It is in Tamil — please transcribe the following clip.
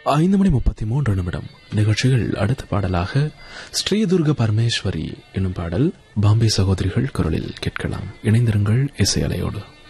5:33 நிகழ்ச்சிகள். அடுத்த பாடலாக ஸ்ரீதுர்க பரமேஸ்வரி என்னும் பாடல் பாம்பே சகோதரிகள் குரலில் கேட்கலாம். இணைந்திருங்கள் இசையலையோடு.